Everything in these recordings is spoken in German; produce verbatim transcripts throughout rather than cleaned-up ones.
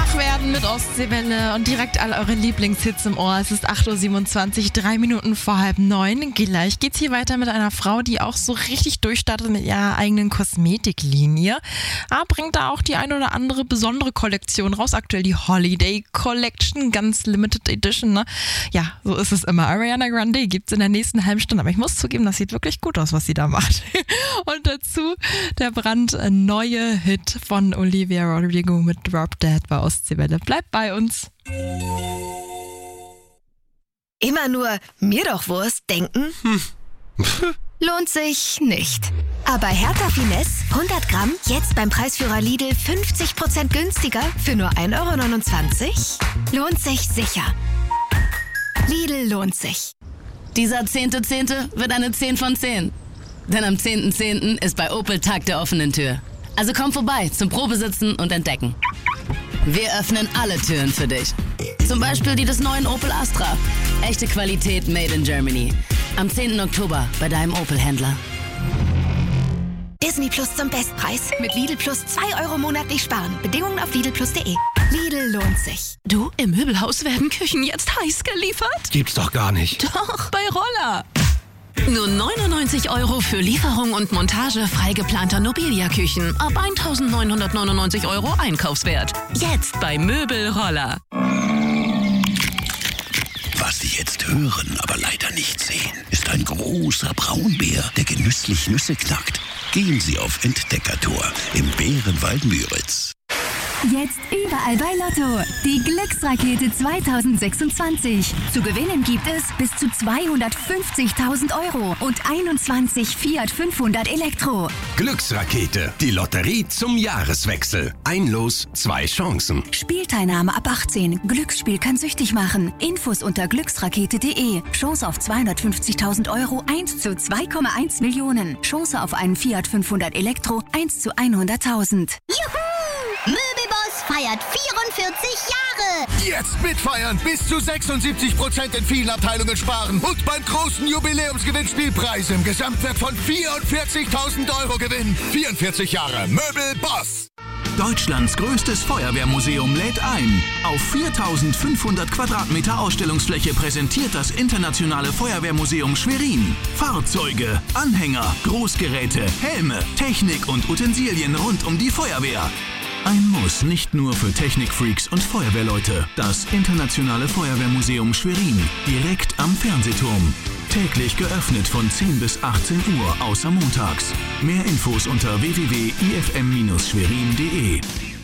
Wach werden mit Ostseewelle und direkt all eure Lieblingshits im Ohr. Es ist acht Uhr siebenundzwanzig, drei Minuten vor halb neun. Gleich geht's hier weiter mit einer Frau, die auch so richtig durchstartet mit ihrer eigenen Kosmetiklinie. Aber bringt da auch die ein oder andere besondere Kollektion raus. Aktuell die Holiday Collection, ganz Limited Edition. Ne? Ja, so ist es immer. Ariana Grande gibt's in der nächsten halben Stunde. Aber ich muss zugeben, das sieht wirklich gut aus, was sie da macht. Und dazu der brandneue Hit von Olivia Rodrigo mit Drop Dead bei Ostseewelle. Bleibt bei uns. Immer nur mir doch Wurst denken? Hm. Lohnt sich nicht. Aber Hertha Finesse hundert Gramm jetzt beim Preisführer Lidl fünfzig Prozent günstiger für nur ein Euro neunundzwanzig? Lohnt sich sicher. Lidl lohnt sich. Dieser zehnte Zehnte wird eine zehn von zehn. Denn am zehnten Zehnten ist bei Opel Tag der offenen Tür. Also komm vorbei zum Probesitzen und Entdecken. Wir öffnen alle Türen für dich. Zum Beispiel die des neuen Opel Astra. Echte Qualität made in Germany. Am zehnten Oktober bei deinem Opel-Händler. Disney Plus zum Bestpreis. Mit Lidl Plus zwei Euro monatlich sparen. Bedingungen auf lidl plus punkt de. Lidl lohnt sich. Du, im Möbelhaus werden Küchen jetzt heiß geliefert? Gibt's doch gar nicht. Doch, bei Roller. Nur neunundneunzig Euro für Lieferung und Montage frei geplanter Nobilia-Küchen. Ab eintausendneunhundertneunundneunzig Euro Einkaufswert. Jetzt bei Möbelroller. Was Sie jetzt hören, aber leider nicht sehen, ist ein großer Braunbär, der genüsslich Nüsse knackt. Gehen Sie auf Entdeckertour im Bärenwald Müritz. Jetzt überall bei Lotto. Die Glücksrakete zweitausendsechsundzwanzig. Zu gewinnen gibt es bis zu zweihundertfünfzigtausend Euro und einundzwanzig Fiat fünfhundert Elektro. Glücksrakete, die Lotterie zum Jahreswechsel. Ein Los, zwei Chancen. Spielteilnahme ab achtzehn. Glücksspiel kann süchtig machen. Infos unter glücksrakete punkt de. Chance auf zweihundertfünfzigtausend Euro, eins zu zwei Komma eins Millionen. Chance auf einen Fiat fünfhundert Elektro, eins zu hunderttausend. Juhu! Möbelboss feiert vierundvierzig Jahre! Jetzt mitfeiern! Bis zu sechsundsiebzig Prozent in vielen Abteilungen sparen und beim großen Jubiläumsgewinnspiel Preise im Gesamtwert von vierundvierzigtausend Euro gewinnen. vierundvierzig Jahre Möbelboss! Deutschlands größtes Feuerwehrmuseum lädt ein. Auf viertausendfünfhundert Quadratmeter Ausstellungsfläche präsentiert das Internationale Feuerwehrmuseum Schwerin Fahrzeuge, Anhänger, Großgeräte, Helme, Technik und Utensilien rund um die Feuerwehr. Ein Muss nicht nur für Technikfreaks und Feuerwehrleute. Das Internationale Feuerwehrmuseum Schwerin, direkt am Fernsehturm. Täglich geöffnet von zehn bis achtzehn Uhr, außer montags. Mehr Infos unter w w w punkt i f m Bindestrich schwerin punkt de.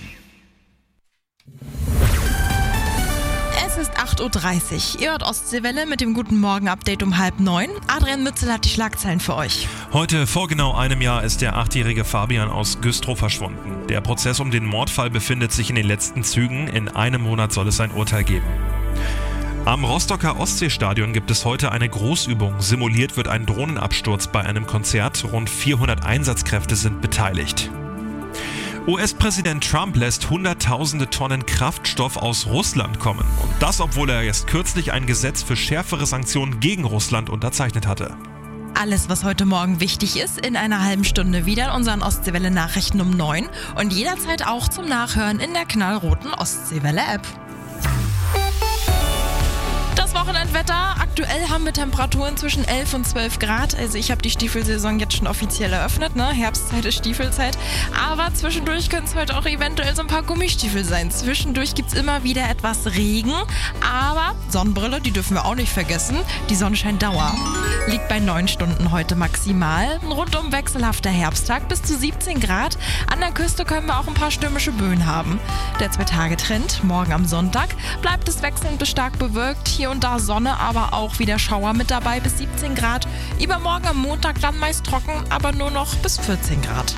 Es ist acht Uhr dreißig. Ihr hört Ostseewelle mit dem Guten Morgen-Update um halb neun. Adrian Mützel hat die Schlagzeilen für euch. Heute vor genau einem Jahr ist der achtjährige Fabian aus Güstrow verschwunden. Der Prozess um den Mordfall befindet sich in den letzten Zügen. In einem Monat soll es ein Urteil geben. Am Rostocker Ostseestadion gibt es heute eine Großübung. Simuliert wird ein Drohnenabsturz bei einem Konzert. Rund vierhundert Einsatzkräfte sind beteiligt. U S-Präsident Trump lässt hunderttausende Tonnen Kraftstoff aus Russland kommen. Und das, obwohl er erst kürzlich ein Gesetz für schärfere Sanktionen gegen Russland unterzeichnet hatte. Alles, was heute Morgen wichtig ist, in einer halben Stunde wieder in unseren Ostseewelle-Nachrichten um neun und jederzeit auch zum Nachhören in der knallroten Ostseewelle-App. Das Wochenendwetter. Aktuell haben wir Temperaturen zwischen elf und zwölf Grad. Also ich habe die Stiefelsaison jetzt schon offiziell eröffnet, ne? Herbstzeit ist Stiefelzeit. Aber zwischendurch können es heute auch eventuell so ein paar Gummistiefel sein. Zwischendurch gibt es immer wieder etwas Regen. Aber Sonnenbrille, die dürfen wir auch nicht vergessen. Die Sonnenscheindauer liegt bei neun Stunden heute maximal. Ein rundum wechselhafter Herbsttag bis zu siebzehn Grad. An der Küste können wir auch ein paar stürmische Böen haben. Der Zwei-Tage-Trend. Morgen am Sonntag bleibt es wechselnd bis stark bewölkt. Hier und da Sonne, aber auch wieder Schauer mit dabei bis siebzehn Grad. Übermorgen am Montag dann meist trocken, aber nur noch bis vierzehn Grad.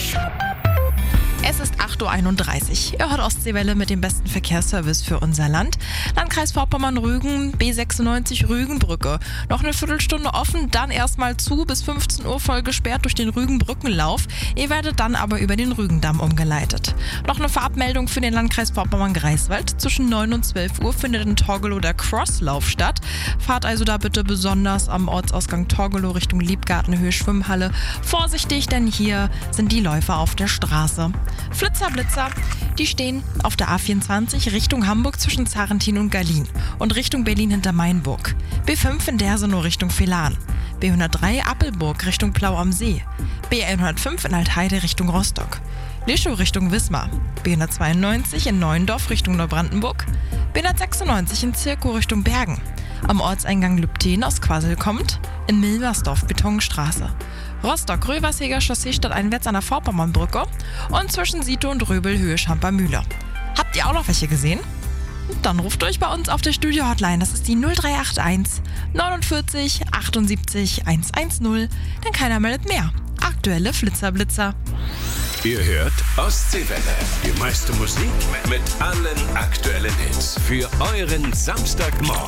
Es ist acht Uhr einunddreißig. Ihr hört Ostseewelle mit dem besten Verkehrsservice für unser Land. Landkreis Vorpommern-Rügen, B sechsundneunzig Rügenbrücke. Noch eine Viertelstunde offen, dann erstmal zu, bis fünfzehn Uhr voll gesperrt durch den Rügenbrückenlauf. Ihr werdet dann aber über den Rügendamm umgeleitet. Noch eine Vorabmeldung für den Landkreis Vorpommern-Greifswald. Zwischen neun und zwölf Uhr findet in Torgelow der Crosslauf statt. Fahrt also da bitte besonders am Ortsausgang Torgelow Richtung Liebgartenhöhe Schwimmhalle vorsichtig, denn hier sind die Läufer auf der Straße. Flitzer Flitzer-Blitzer. Die stehen auf der A vierundzwanzig Richtung Hamburg zwischen Zarrentin und Gallien und Richtung Berlin hinter Mainburg. B fünf in Dersenow Richtung Villahn. B hundertdrei Appelburg Richtung Plau am See. B hundertfünf in Altheide Richtung Rostock. Lischow Richtung Wismar. B hundertzweiundneunzig in Neuendorf Richtung Neubrandenburg. B hundertsechsundneunzig in Zirkow Richtung Bergen. Am Ortseingang Lübten aus Quassel kommt. In Milmersdorf Betonstraße. Rostock-Röverseger Chaussee stadteinwärts an der Vorpommernbrücke und zwischen Sito und Röbel Höhe Schamper-Mühle. Habt ihr auch noch welche gesehen? Dann ruft durch bei uns auf der Studio-Hotline. Das ist die null drei acht eins neunundvierzig achtundsiebzig hundertzehn. Denn keiner meldet mehr. Aktuelle Flitzer-Blitzer. Ihr hört Ostseewelle. Die meiste Musik mit allen aktuellen Hits. Für euren Samstagmorgen.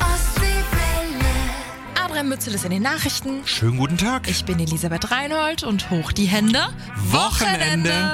Adrian Mützel ist in den Nachrichten. Schönen guten Tag. Ich bin Elisabeth Reinhold und hoch die Hände. Wochenende.